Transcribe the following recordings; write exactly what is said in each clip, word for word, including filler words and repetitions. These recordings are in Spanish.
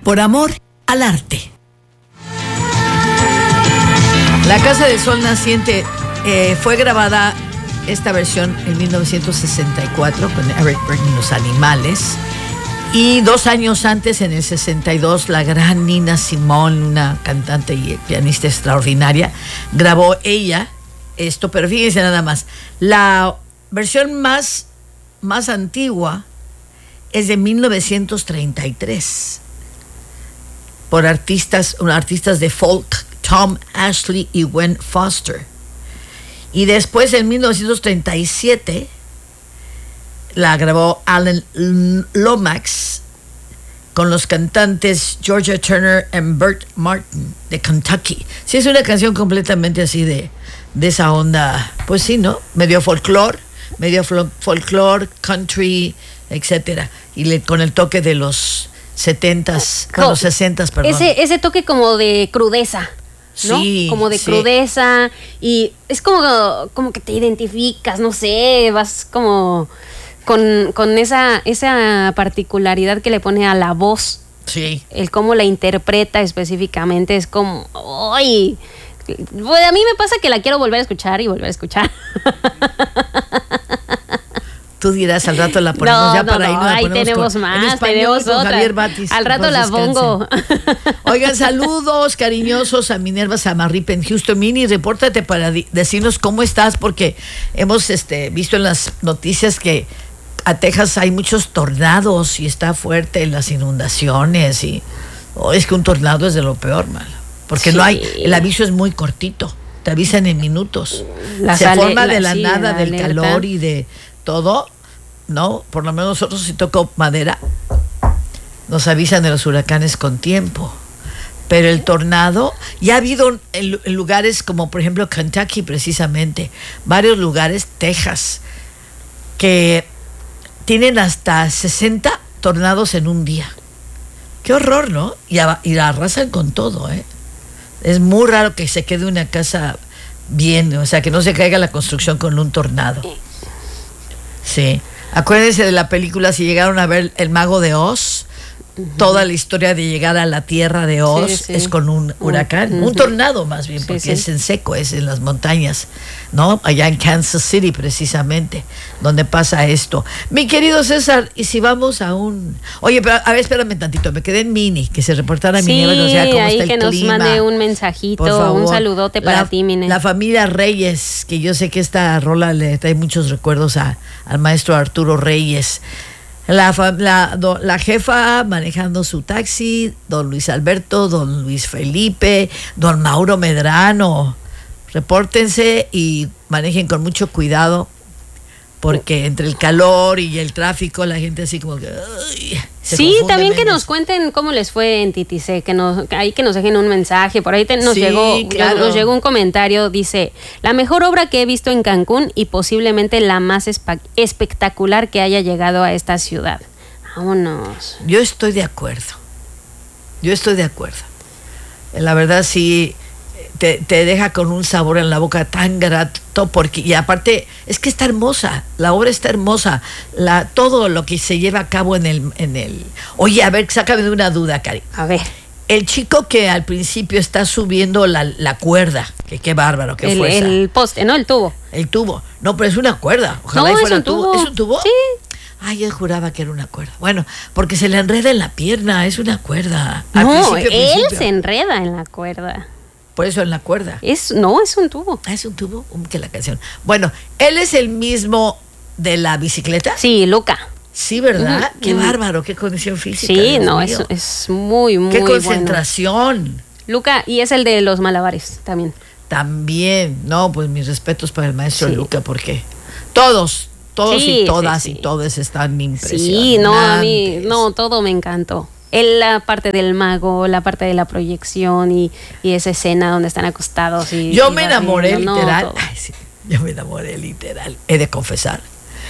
por amor al arte. La Casa del Sol Naciente eh, fue grabada esta versión en mil novecientos sesenta y cuatro con Eric Burton y los Animales. Y dos años antes, en el sesenta y dos, la gran Nina Simone, una cantante y pianista extraordinaria, grabó ella esto. Pero fíjense nada más, la versión más, más antigua es de mil novecientos treinta y tres por artistas, artistas de folk, Tom Ashley y Gwen Foster. Y después, en mil novecientos treinta y siete, la grabó Alan Lomax con los cantantes Georgia Turner y Bert Martin de Kentucky. Sí, es una canción completamente así de, de esa onda, pues sí, ¿no? Medio folclore, medio folclore, country, etcétera. Y le, con el toque de los setentas, con los sesentas, perdón. Ese, ese toque como de crudeza, ¿no? Sí, como de sí. crudeza, y es como, como que te identificas, no sé, vas como con, con esa, esa particularidad que le pone a la voz. Sí. El cómo la interpreta específicamente es como, ¡ay! Pues a mí me pasa que la quiero volver a escuchar y volver a escuchar. Tú dirás, al rato la ponemos no, ya no, para no, irnos. La ahí ponemos tenemos con, más, en español, tenemos con otra. Javier Batis. Al rato la pongo. Oigan, saludos cariñosos a Minerva Samarripe en Houston. Mini, repórtate para di- decirnos cómo estás, porque hemos este, visto en las noticias que a Texas hay muchos tornados y está fuerte las inundaciones. Y oh, es que un tornado es de lo peor, mal, porque sí. no hay, el aviso es muy cortito, te avisan en minutos. La Se sale, forma de la, la sí, nada, la del alerta. Calor y de todo, ¿no? Por lo menos nosotros, si toco madera, nos avisan de los huracanes con tiempo. Pero el tornado, ya ha habido en, en lugares como por ejemplo Kentucky, precisamente, varios lugares, Texas, que tienen hasta sesenta tornados en un día. Qué horror, ¿no? Y, a, y la arrasan con todo, ¿eh? Es muy raro que se quede una casa bien, o sea, que no se caiga la construcción con un tornado. Sí. Acuérdense de la película, si llegaron a ver El Mago de Oz, uh-huh. toda la historia de llegar a la tierra de Oz sí, sí. es con un huracán, uh-huh. un tornado más bien, porque sí, sí. es en seco, es en las montañas, ¿no? Allá en Kansas City, precisamente, donde pasa esto. Mi querido César, y si vamos a un... Oye, pero a ver, espérame tantito, me quedé en Mini, que se reportara sí, Minerva, o sea, cómo ahí está el que nos clima. mande un mensajito, un saludote para la, ti, Mine. La familia Reyes, que yo sé que esta rola le trae muchos recuerdos a, al maestro Arturo Reyes. La, la, do, la jefa manejando su taxi, don Luis Alberto, don Luis Felipe, don Mauro Medrano. Repórtense y manejen con mucho cuidado, porque entre el calor y el tráfico la gente así como que uy, se sí, también menos. Que nos cuenten cómo les fue en Titicé, que nos, ahí que nos dejen un mensaje, por ahí te, nos sí, llegó claro. nos llegó un comentario, dice, la mejor obra que he visto en Cancún y posiblemente la más espa- espectacular que haya llegado a esta ciudad. Vámonos. Yo estoy de acuerdo, yo estoy de acuerdo, la verdad sí. Te, te deja con un sabor en la boca tan grato, porque y aparte es que está hermosa, la obra está hermosa, la, todo lo que se lleva a cabo en el, en el... Oye, a ver, sácame de una duda, Cari. A ver. El chico que al principio está subiendo la, la cuerda, que qué bárbaro, qué el, fuerza. El poste, no, el tubo. El tubo, no, pero es una cuerda, ojalá no, y fuera es un tubo. tubo. ¿Es un tubo? Sí. Ay, él juraba que era una cuerda. Bueno, porque se le enreda en la pierna, es una cuerda. Al no, principio, él principio. se enreda en la cuerda. Por eso en la cuerda. Es, no, es un tubo. Ah, es un tubo, um, que la canción. Bueno, él es el mismo de la bicicleta. Sí, Luca. Sí, ¿verdad? Uh-huh. Qué bárbaro, qué condición física. Sí, Dios no, mío. es, es muy, muy qué bueno. concentración. Luca, y es el de los malabares también. También, no, pues mis respetos para el maestro sí. Luca, porque todos, todos sí, y todas sí, sí. y todos están impresionantes. Sí, no, a mí, no, todo me encantó. El, la parte del mago, la parte de la proyección y, y esa escena donde están acostados. Y, yo y me enamoré barriendo, literal. no, Ay, sí, yo me enamoré literal, he de confesar.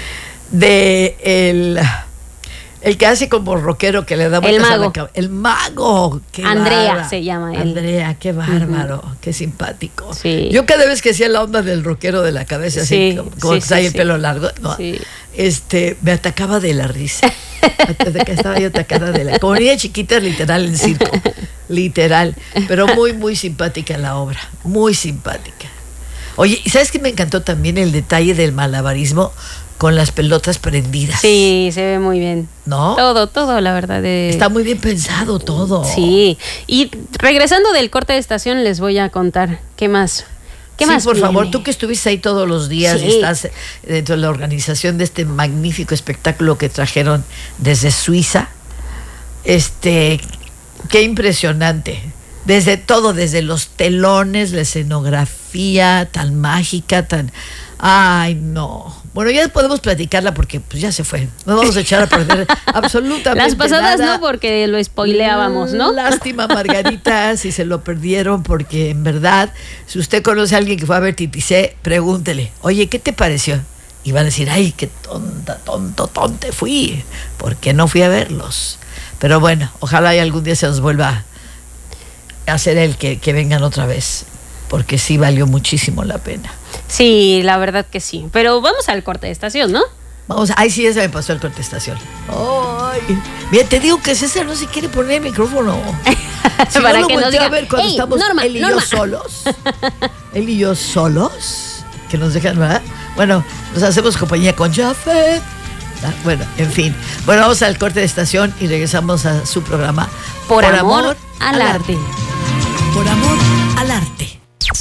De el, el que hace como rockero que le da vueltas el mago. a la cabeza. El mago. Qué Andrea bárbaro. se llama él. Andrea, qué bárbaro, uh-huh. qué simpático. Sí. Yo cada vez que hacía la onda del rockero de la cabeza, sí, así como, como sí, que trae sí, el sí. pelo largo, ¿no? Sí. este, me atacaba de la risa. Estaba yo atacada de la... Como niña chiquita, literal, en circo. Literal. Pero muy, muy simpática la obra. Muy simpática. Oye, ¿y sabes qué me encantó también? El detalle del malabarismo con las pelotas prendidas. Sí, se ve muy bien. ¿No? Todo, todo, la verdad. De... Está muy bien pensado todo. Sí. Y regresando del corte de estación, les voy a contar qué más. ¿Qué sí, más por viene? favor, tú que estuviste ahí todos los días, Sí. estás dentro de la organización de este magnífico espectáculo que trajeron desde Suiza. Este, qué impresionante. Desde todo, desde los telones, la escenografía tan mágica, tan... Ay, no. Bueno, ya podemos platicarla porque pues ya se fue. No vamos a echar a perder absolutamente Las pasadas nada. no, porque lo spoileábamos, ¿no? Lástima, Margarita, si se lo perdieron, porque en verdad, si usted conoce a alguien que fue a ver Titicé, pregúntele, oye, ¿qué te pareció? Y va a decir, ay, qué tonta, tonto, tonte fui, porque no fui a verlos. Pero bueno, ojalá y algún día se nos vuelva a hacer el que, que vengan otra vez, porque sí valió muchísimo la pena. Sí, la verdad que sí. Pero vamos al corte de estación, ¿no? Vamos, ay, sí, esa me pasó el contestación. Ay, mira, te digo que César no se quiere poner el micrófono. Si Para no lo que nos volteo diga, a ver cuando "Ey, estamos Norma, él y Norma". yo solos. Él y yo solos. Que nos dejan, ¿verdad? Bueno, nos hacemos compañía con Jafet. Ah, bueno, en fin. Bueno, vamos al corte de estación y regresamos a su programa. Por, Por amor, amor al, al arte. arte. Por amor al arte.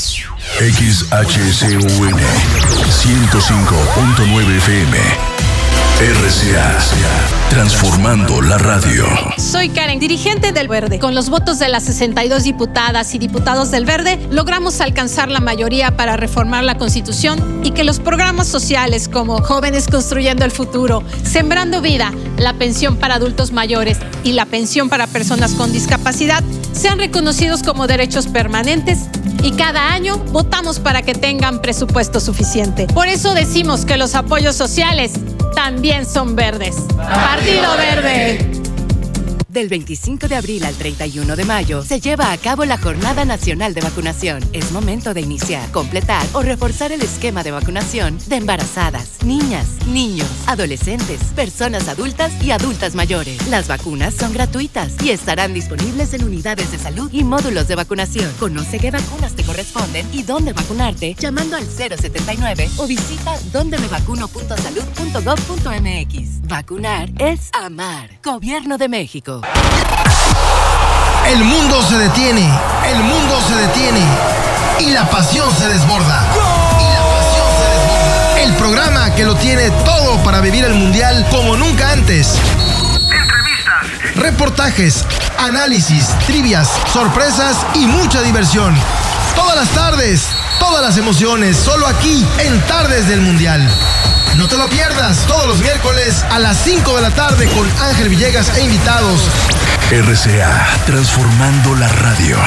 X H C U N ciento cinco punto nueve F M. R C A, transformando la radio. Soy Karen, dirigente del Verde. Con los votos de las sesenta y dos diputadas y diputados del Verde, logramos alcanzar la mayoría para reformar la Constitución y que los programas sociales como Jóvenes Construyendo el Futuro, Sembrando Vida, la pensión para adultos mayores y la pensión para personas con discapacidad sean reconocidos como derechos permanentes y cada año votamos para que tengan presupuesto suficiente. Por eso decimos que los apoyos sociales también son verdes. Partido Verde. Del veinticinco de abril al treinta y uno de mayo se lleva a cabo la Jornada Nacional de Vacunación. Es momento de iniciar, completar o reforzar el esquema de vacunación de embarazadas, niñas, niños, adolescentes, personas adultas y adultas mayores. Las vacunas son gratuitas y estarán disponibles en unidades de salud y módulos de vacunación. Conoce qué vacunas te corresponden y dónde vacunarte llamando al cero setenta y nueve o visita donde me vacuno punto salud punto gov punto m x. Vacunar es amar. Gobierno de México. El mundo se detiene, el mundo se detiene y la pasión se desborda. Y la pasión se desborda. El programa que lo tiene todo para vivir el mundial como nunca antes. Entrevistas, reportajes, análisis, trivias, sorpresas y mucha diversión. Todas las tardes, todas las emociones, solo aquí en Tardes del Mundial. No te lo pierdas todos los miércoles a las cinco de la tarde con Ángel Villegas e invitados. R C A, transformando la radio.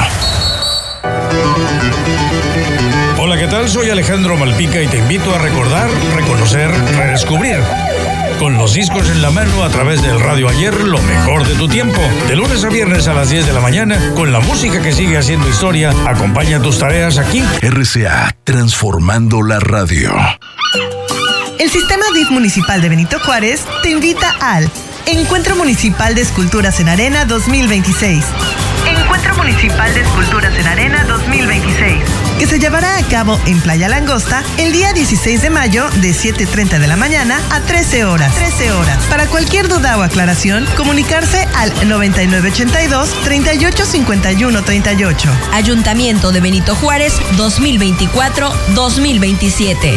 Hola, ¿qué tal? Soy Alejandro Malpica y te invito a recordar, reconocer, redescubrir. Con los discos en la mano a través del Radio Ayer, lo mejor de tu tiempo. De lunes a viernes a las diez de la mañana, con la música que sigue haciendo historia, acompaña tus tareas aquí. R C A, transformando la radio. El Sistema D I F Municipal de Benito Juárez te invita al Encuentro Municipal de Esculturas en Arena dos mil veintiséis. Encuentro Municipal de Esculturas en Arena dos mil veintiséis. Que se llevará a cabo en Playa Langosta el día dieciséis de mayo de siete treinta de la mañana a trece horas. trece horas. Para cualquier duda o aclaración, comunicarse al noventa y nueve ochenta y dos, treinta y ocho cincuenta y uno treinta y ocho. Ayuntamiento de Benito Juárez dos mil veinticuatro dos mil veintisiete.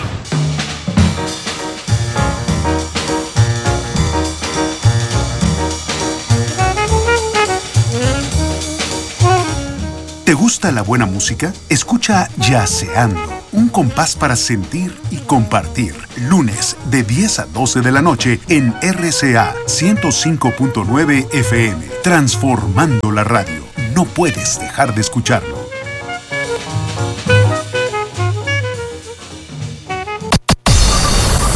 ¿Te gusta la buena música? Escucha Jazzeando, un compás para sentir y compartir. Lunes de diez a doce de la noche en R C A ciento cinco punto nueve F M. Transformando la radio. No puedes dejar de escucharlo.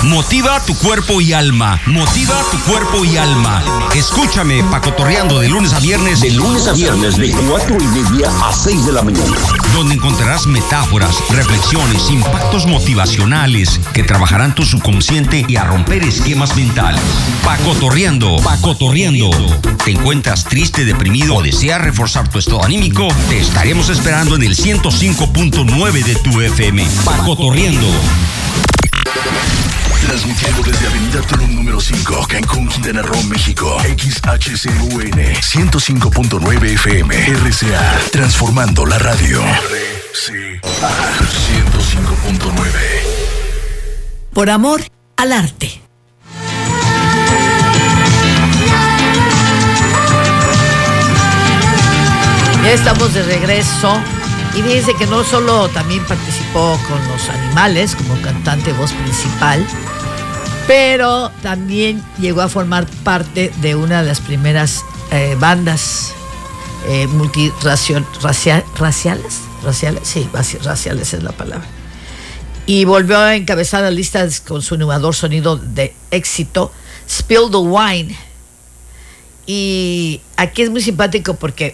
Motiva tu cuerpo y alma. Motiva tu cuerpo y alma. Escúchame Pacotorreando de lunes a viernes. De lunes a viernes de cuatro y media a seis de la mañana. Donde encontrarás metáforas, reflexiones, impactos motivacionales que trabajarán tu subconsciente y a romper esquemas mentales. Pacotorreando. Pacotorreando. ¿Te encuentras triste, deprimido o deseas reforzar tu estado anímico? Te estaremos esperando en el ciento cinco punto nueve de tu F M. Pacotorreando. Transmitiendo desde Avenida Tulum número cinco, Cancún, Quintana Roo, México. X H C U N ciento cinco punto nueve F M. R C A. Transformando la radio. R C A ciento cinco punto nueve. Por amor al arte. Ya estamos de regreso. Y fíjense que no solo también participó con los animales como cantante voz principal, pero también llegó a formar parte de una de las primeras eh, bandas eh, multirraciales, raciales, raciales, sí, raciales es la palabra. Y volvió a encabezar las listas con su innovador sonido de éxito, Spill the Wine. Y aquí es muy simpático porque,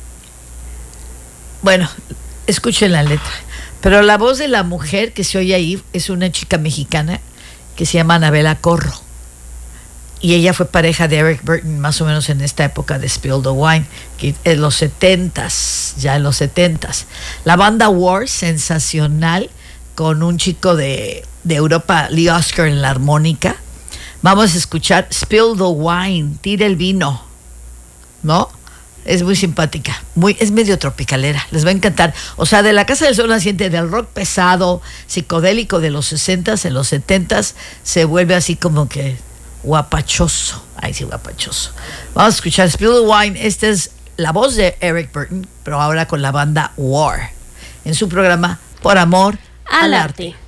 bueno, escuchen la letra. Pero la voz de la mujer que se oye ahí es una chica mexicana que se llama Anabela Corro. Y ella fue pareja de Eric Burton más o menos en esta época de Spill the Wine, que en los setentas, ya en los setentas. La banda War, sensacional, con un chico de, de Europa, Lee Oscar en la armónica. Vamos a escuchar Spill the Wine, tira el vino, ¿no? Es muy simpática, muy, es medio tropicalera, les va a encantar. O sea, de la Casa del Sol Naciente, del rock pesado, psicodélico de los sesentas, en los setentas, se vuelve así como que guapachoso. Ay, sí, guapachoso. Vamos a escuchar Spill the Wine. Esta es la voz de Eric Burton, pero ahora con la banda War, en su programa Por Amor al, al arte. arte.